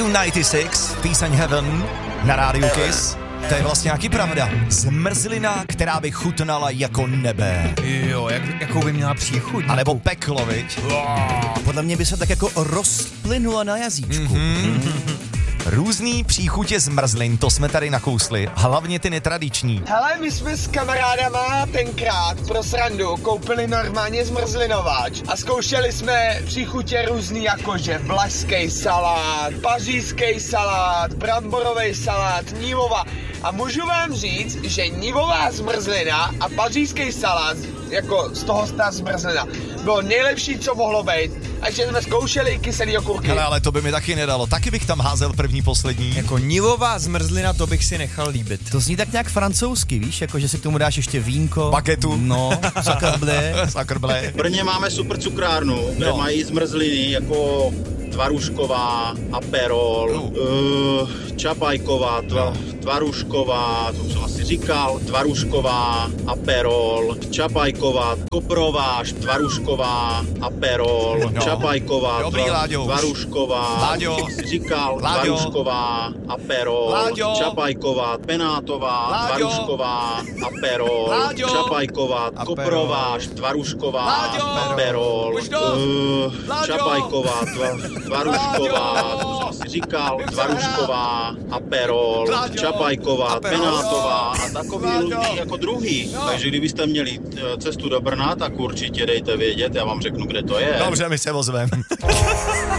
Blue 96, píseň Heaven na rádiu Kiss. To je vlastně nějaký pravda. Zmrzlina, která by chutnala jako nebe. Jo, jakou by měla příchuť? A nebo peklo, viď? Podle mě by se tak jako rozplynula na jazyčku. Různý příchutě zmrzlin, to jsme tady nakousli. Hlavně ty netradiční. Hele, my jsme s kamarádama tenkrát pro srandu koupili normálně zmrzlinováč a zkoušeli jsme příchutě různý, jakože vlašský salát, pařížský salát, bramborový salát, nívova. A můžu vám říct, že nívová zmrzlina a pařížský salát, jako z toho ta zmrzlina, bylo nejlepší, co mohlo být. A že jsme zkoušeli i kyselý okurky. Hele, ale to by mi taky nedalo. Taky bych tam házel první, poslední. Jako nivová zmrzlina, to bych si nechal líbit. To zní tak nějak francouzsky, víš, jako že si k tomu dáš ještě vínko. Baketu. No, sakrblé. Sakrblé. V Brně máme super cukrárnu, kde mají zmrzliny jako Tvarušková, Aperol, Čapajková, Tvarušková, to už jsem asi říkal, Tvarušková, Aperol, Čapajková, Koprováš, Tvarušková, Aperol, Čapajková, Dobrý, Láďo, už. Tvarušková, Láďo. to jsi říkal, Láďo. Tvarušková, Aperol, Láďo. Čapajková, Penátová, Láďo. Tvarušková, Aperol, Láďo. Čapajková, Koprováš, Tvarušková, Láďo. Aperol, Už dost. Láďo. Čapajková, Tvarušková, to jsem si říkal, Tvarušková, Aperol, Láďo. Čapajková, Aperol. Penátová a takový Láďo. různý jako druhý. Takže kdybyste měli cestu do Brna, tak určitě dejte vědět, já vám řeknu, kde to je. Dobře, my se ozvem.